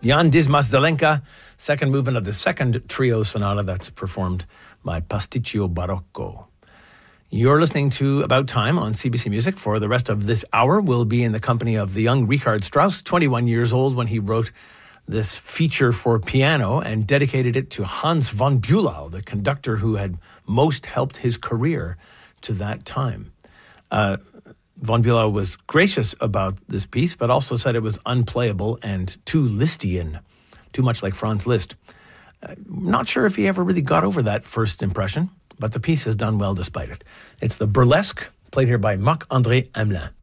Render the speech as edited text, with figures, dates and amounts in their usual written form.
Jan Dismas Zelenka, second movement of the second trio sonata that's performed by Pasticcio Barocco. You're listening to About Time on CBC Music. For the rest of this hour, we'll be in the company of the young Richard Strauss, 21 years old when he wrote this feature for piano and dedicated it to Hans von Bülow, the conductor who had most helped his career to that time. Von Bülow was gracious about this piece, but also said it was unplayable and too Lisztian, too much like Franz Liszt. Not sure if he ever really got over that first impression, but the piece has done well despite it. It's the Burlesque, played here by Marc-André Hamelin.